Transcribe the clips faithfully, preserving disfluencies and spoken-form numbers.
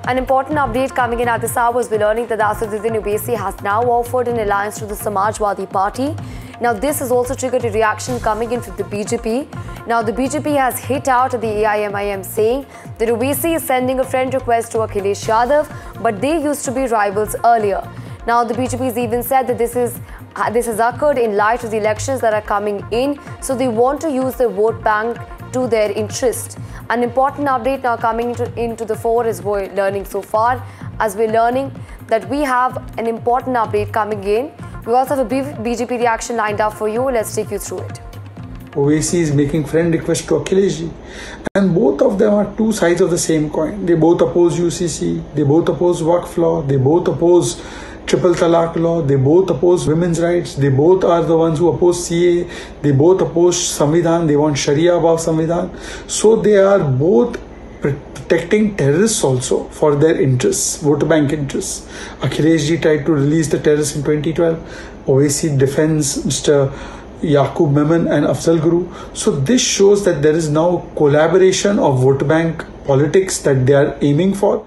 An important update coming in at this hour was we're learning that Asaduddin Owaisi has now offered an alliance to the Samajwadi Party. Now, this has also triggered a reaction coming in from the B J P. Now, the B J P has hit out at the A I M I M saying that Owaisi is sending a friend request to Akhilesh Yadav, but they used to be rivals earlier. Now, the B J P has even said that this is uh, this has occurred in light of the elections that are coming in, so they want to use their vote bank to their interest. An important update now coming into, into the fore is we're learning so far, as we're learning that we have an important update coming in. We also have a B J P reaction lined up for you. Let's take you through it. Owaisi is making friend request to Akhilesh ji, and both of them are two sides of the same coin. They both oppose U C C, they both oppose Waqf law, they both oppose triple talaq law, they both oppose women's rights, they both are the ones who oppose C A, they both oppose Samvidhan, they want Sharia above Samvidhan. So they are both protecting terrorists also for their interests, vote bank interests. Akhilesh ji tried to release the terrorists in twenty twelve. Owaisi defends Mister Yaqub Memon and Afzal Guru. So this shows that there is now collaboration of vote bank politics that they are aiming for.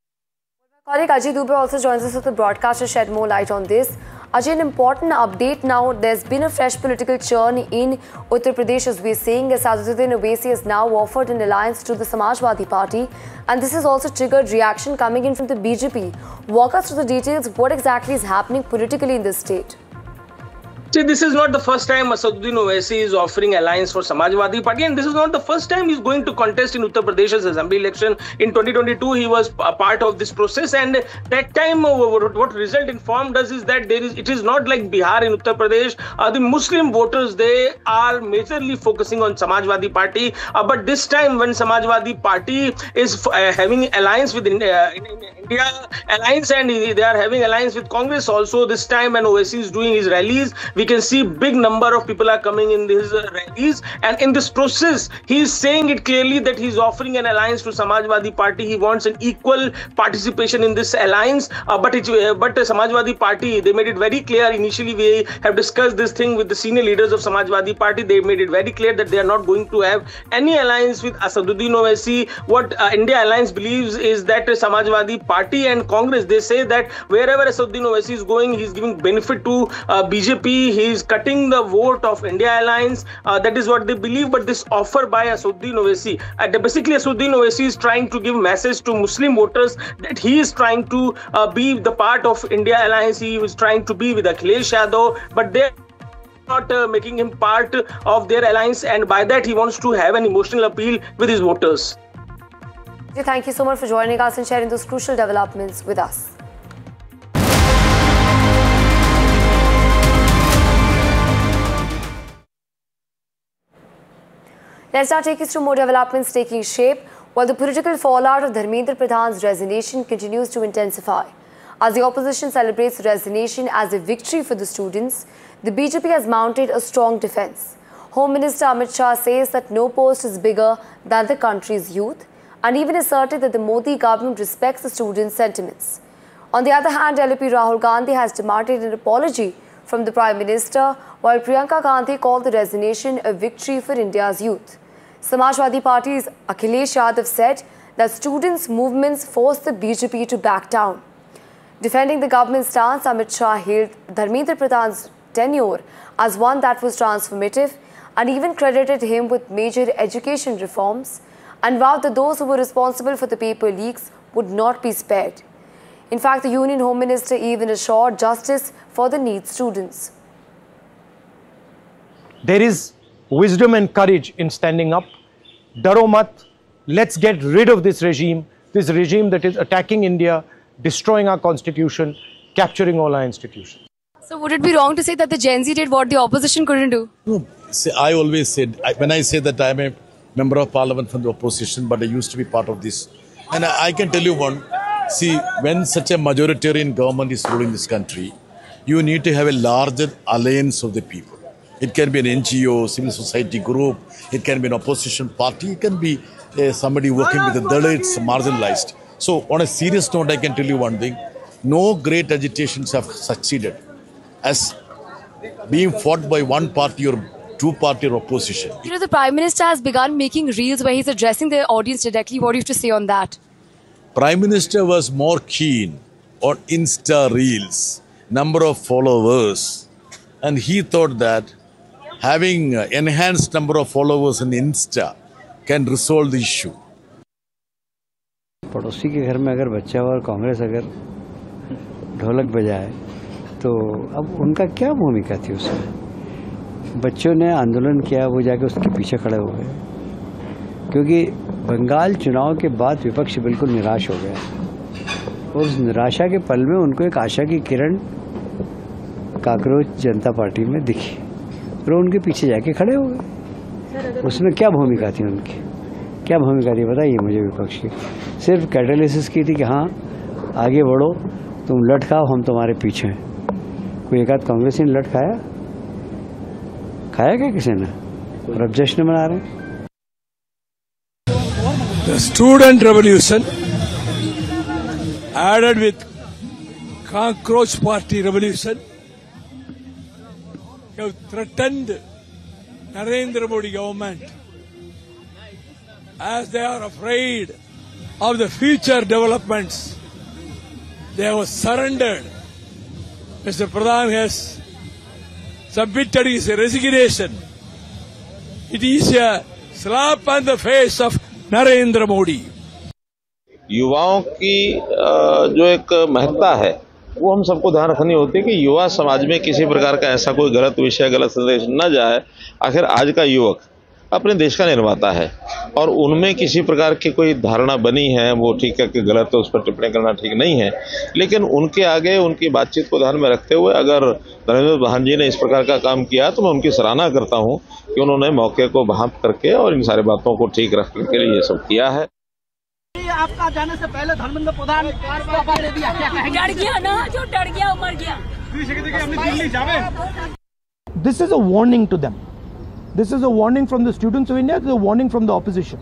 My colleague Ajay Dubey also joins us with the broadcast to shed more light on this. Ajay, an important update now. There's been a fresh political churn in Uttar Pradesh, as we're seeing, as Asaduddin Owaisi has now offered an alliance to the Samajwadi Party, and this has also triggered reaction coming in from the B J P. Walk us through the details. What exactly is happening politically in this state? See, this is not the first time Asaduddin Owaisi is offering alliance for Samajwadi Party, and this is not the first time he's going to contest in Uttar Pradesh's assembly election. In twenty twenty-two, he was a part of this process, and that time what result informed us is that there is it is not like Bihar in Uttar Pradesh. Uh, the Muslim voters, they are majorly focusing on Samajwadi Party, uh, but this time when Samajwadi Party is uh, having alliance with India, in, in India alliance, and they are having alliance with Congress also, this time when Owaisi is doing his rallies, we can see big number of people are coming in these uh, rallies, and in this process he is saying it clearly that he is offering an alliance to Samajwadi Party. He wants an equal participation in this alliance, uh, but it, uh, but uh, Samajwadi Party, they made it very clear. Initially we have discussed this thing with the senior leaders of Samajwadi Party. They made it very clear that they are not going to have any alliance with Asaduddin Owaisi. What uh, India Alliance believes is that uh, Samajwadi Party and Congress, they say that wherever Asaduddin Owaisi is going, he is giving benefit to uh, B J P. He is cutting the vote of India Alliance. Uh, that is what they believe. But this offer by Asaduddin Owaisi, uh, basically Asaduddin Owaisi is trying to give message to Muslim voters that he is trying to uh, be the part of India Alliance. He is trying to be with Akhilesh Yadav, but they not uh, making him part of their alliance, and by that he wants to have an emotional appeal with his voters. Thank you so much for joining us and sharing those crucial developments with us. Let's now take you through more developments taking shape while the political fallout of Dharmendra Pradhan's resignation continues to intensify. As the opposition celebrates resignation as a victory for the students, the B J P has mounted a strong defense. Home Minister Amit Shah says that no post is bigger than the country's youth, and even asserted that the Modi government respects the students' sentiments. On the other hand, L L P Rahul Gandhi has demanded an apology from the Prime Minister, while Priyanka Gandhi called the resignation a victory for India's youth. Samajwadi Party's Akhilesh Yadav said that students' movements forced the B J P to back down. Defending the government's stance, Amit Shah hailed Dharmendra Pradhan's tenure as one that was transformative and even credited him with major education reforms, and vowed that those who were responsible for the paper leaks would not be spared. In fact, the Union Home Minister even assured justice for the NEET students. There is wisdom and courage in standing up. Daro mat, let's get rid of this regime, this regime that is attacking India, destroying our constitution, capturing all our institutions. So would it be wrong to say that the Gen Z did what the opposition couldn't do? No, see, I always said, I, when I say that I am a member of parliament from the opposition, but I used to be part of this. And I, I can tell you one, see, when such a majoritarian government is ruling this country, you need to have a larger alliance of the people. It can be an N G O, civil society group, it can be an opposition party, it can be uh, somebody working with the Dalits, marginalized. So on a serious note, I can tell you one thing, no great agitations have succeeded as being fought by one party or two-party opposition. You know, the Prime Minister has begun making reels where he's addressing the audience directly. What do you have to say on that? Prime Minister was more keen on Insta Reels, number of followers, and he thought that having enhanced number of followers in Insta can resolve the issue. पड़ोसी के घर में अगर बच्चा और कांग्रेस अगर ढोलक बजाए तो अब उनका क्या भूमिका थी उसमें? बच्चों ने आंदोलन किया, वो जाके उसके पीछे खड़े हो गए, क्योंकि बंगाल चुनाव के बाद विपक्ष बिल्कुल निराश हो गया और उस निराशा के पल में उनको एक आशा की किरण कांग्रेस जनता पार्टी में दिखी और उनके पीछे जाके खड़े हो गए। उसमें क्या भूमिका थी उनकी, क्या भूमिका थी बताइए मुझे विपक्ष की? सिर्फ कैटालिसिस की थी कि हाँ आगे बढ़ो, तुम लट खाओ, हम तुम्हारे पीछे हैं। कोई एक आध कांग्रेसी ने लट खाया खाया क्या किसी ने? और अब जश्न मना रहे हैं। The student revolution added with cockroach party revolution have threatened Narendra Modi government as they are afraid of the future developments. They have surrendered. Mister Pradhan has submitted his resignation. It is a slap on the face of Narendra Modi. युवाओं की जो एक महत्ता है वो हम सबको ध्यान रखनी होती है कि युवा समाज में किसी प्रकार का ऐसा कोई गलत विषय, गलत संदेश न जाए। आखिर आज का युवक अपने देश का निर्माता है और उनमें किसी प्रकार की कोई धारणा बनी है वो ठीक है कि गलत है, उस पर टिप्पणी करना ठीक नहीं है, लेकिन उनके आगे उनकी बातचीत को ध्यान में रखते हुए अगर नरेंद्र प्रधान जी ने इस प्रकार का काम किया तो मैं उनकी सराहना करता हूं कि उन्होंने मौके को भांप करके और इन सारी बातों को ठीक रखने के लिए ये सब किया है। आपका जाने से पहले धर्मेंद्र प्रधान दे दिया, डर गया ना, जो डर गया मर गया। This is a warning to them. This is a warning from the students of India. This is a warning from the opposition.